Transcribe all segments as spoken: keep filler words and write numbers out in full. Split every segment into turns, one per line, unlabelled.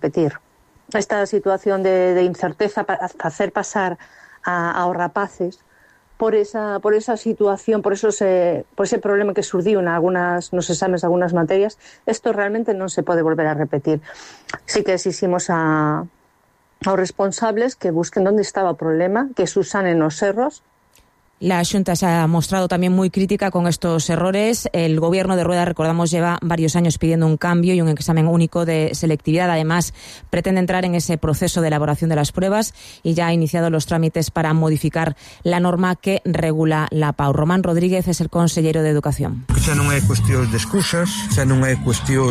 repetir. Esta situación de, de incerteza para hacer pasar a, a os rapaces por esa, por esa situación, por, esos, eh, por ese problema que surgiu en algunas, nos exames de algunas materias, esto realmente non se pode volver a repetir. Sí que exiximos a, aos responsables que busquen onde estaba o problema, que susanen os erros.
La Xunta se ha mostrado también muy crítica con estos errores. El gobierno de Rueda, recordamos, lleva varios años pidiendo un cambio y un examen único de selectividad. Además, pretende entrar en ese proceso de elaboración de las pruebas y ya ha iniciado los trámites para modificar la norma que regula la P A U. Román Rodríguez es el consellero de Educación.
Xa non é cuestión de excusas, xa non é cuestión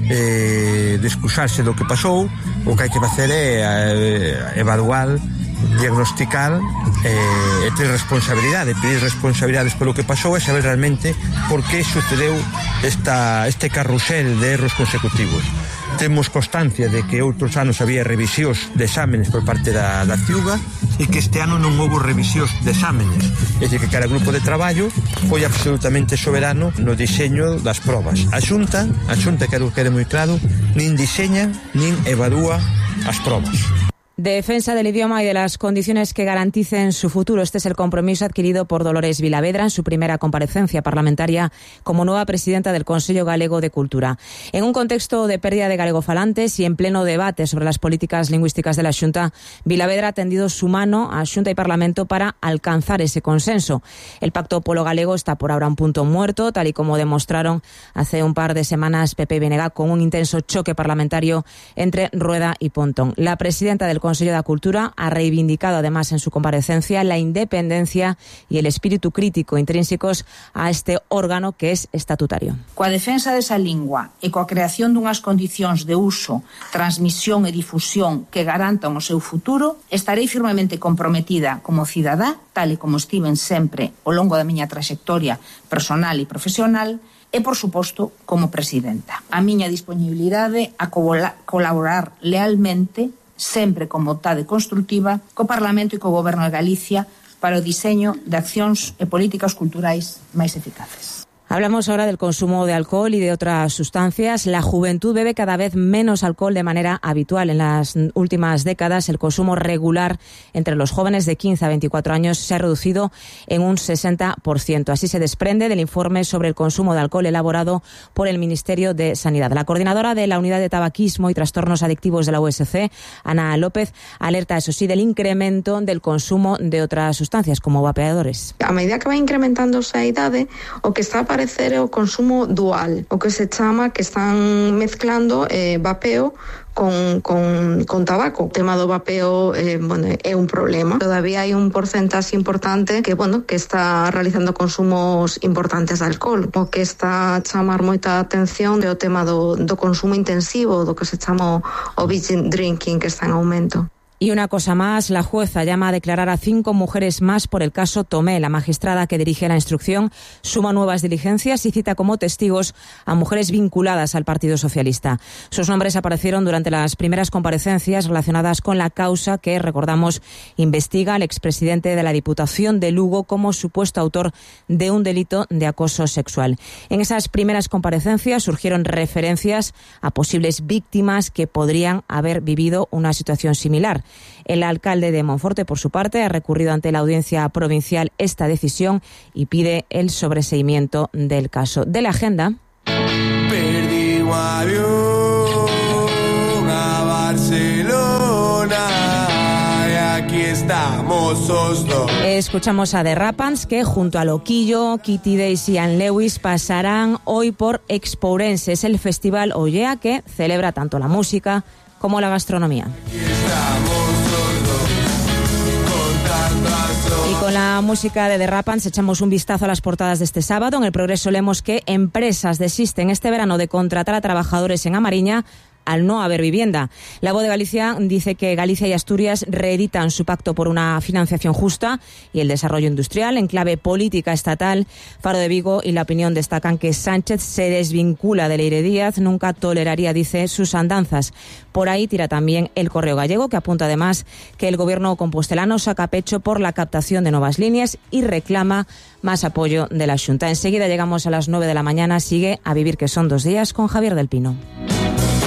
eh, de excusarse do que pasou. O que hai que facer é eh, evaluar, diagnosticar eh, e ter responsabilidade, pedir responsabilidades polo que pasou e saber realmente por que sucedeu esta, este carrusel de erros consecutivos. Temos constancia de que outros anos había revisións de exámenes por parte da, da Ciuga e que este ano non houve revisións de exámenes. É dicir, que cada grupo de traballo foi absolutamente soberano no diseño das probas. A Xunta, a Xunta quero que quede moi claro, nin diseña nin evalúa as probas.
Defensa del idioma y de las condiciones que garanticen su futuro. Este es el compromiso adquirido por Dolores Vilavedra en su primera comparecencia parlamentaria como nueva presidenta del Consello Galego de Cultura. En un contexto de pérdida de galegofalantes y en pleno debate sobre las políticas lingüísticas de la Xunta, Vilavedra ha tendido su mano a Xunta y Parlamento para alcanzar ese consenso. El pacto polo galego está por ahora un punto muerto, tal y como demostraron hace un par de semanas P P y B N G con un intenso choque parlamentario entre Rueda y Pontón. La presidenta del Consello de Cultura ha reivindicado además en su comparecencia la independencia y el espíritu crítico intrínsecos a este órgano que es estatutario.
Coa defensa desa lingua e coa creación dunhas condicións de uso, transmisión e difusión que garantan o seu futuro, estarei firmemente comprometida como cidadá, tal e como estiven sempre ao longo da miña traxectoria personal e profesional, e, por suposto, como presidenta. A miña disponibilidade a colaborar lealmente, sempre con vontade constructiva, co Parlamento e co Goberno de Galicia para o diseño de accións e políticas culturais máis eficaces.
Hablamos ahora del consumo de alcohol y de otras sustancias. La juventud bebe cada vez menos alcohol de manera habitual. En las últimas décadas, el consumo regular entre los jóvenes de quince a veinticuatro años se ha reducido en un sesenta por ciento. Así se desprende del informe sobre el consumo de alcohol elaborado por el Ministerio de Sanidad. La coordinadora de la Unidad de Tabaquismo y Trastornos Adictivos de la U S C, Ana López, alerta, eso sí, del incremento del consumo de otras sustancias, como vapeadores.
A medida que va incrementándose a idade, o que está aparecendo é o consumo dual, o que se chama que están mezclando eh, vapeo con, con, con tabaco. O tema do vapeo eh, bueno, é un problema. Todavía hai un porcentaxe importante que, bueno, que está realizando consumos importantes de alcohol. O que está a chamar moita atención é o tema do, do consumo intensivo, do que se chama o binge drinking, que está en aumento.
Y una cosa más, la jueza llama a declarar a cinco mujeres más por el caso Tomé. La magistrada que dirige la instrucción suma nuevas diligencias y cita como testigos a mujeres vinculadas al Partido Socialista. Sus nombres aparecieron durante las primeras comparecencias relacionadas con la causa que, recordamos, investiga al expresidente de la Diputación de Lugo como supuesto autor de un delito de acoso sexual. En esas primeras comparecencias surgieron referencias a posibles víctimas que podrían haber vivido una situación similar. El alcalde de Monforte, por su parte, ha recurrido ante la audiencia provincial esta decisión y pide el sobreseimiento del caso. De la agenda.
Perdí un avión a Barcelona y aquí estamos los dos.
Escuchamos a The Rapans que junto a Loquillo, Kitty Days y Ann Lewis pasarán hoy por Expourense. Es el festival Ollea que celebra tanto la música como la gastronomía. Y con la música de The Rapans echamos un vistazo a las portadas de este sábado. En El Progreso leemos que empresas desisten este verano de contratar a trabajadores en Amariña al no haber vivienda. La Voz de Galicia dice que Galicia y Asturias reeditan su pacto por una financiación justa y el desarrollo industrial en clave política estatal. Faro de Vigo y La Opinión destacan que Sánchez se desvincula de Leire Díaz, nunca toleraría, dice, sus andanzas. Por ahí tira también El Correo Gallego, que apunta además que el gobierno compostelano saca pecho por la captación de nuevas líneas y reclama más apoyo de la Xunta. Enseguida llegamos a las nueve de la mañana. Sigue A Vivir, que son dos días, con Javier del Pino.